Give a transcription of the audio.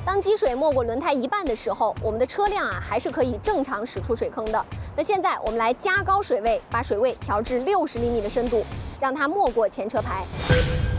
当积水没过轮胎一半的时候，我们的车辆还是可以正常驶出水坑的。那现在我们来加高水位，把水位调至60厘米的深度，让它没过前车牌。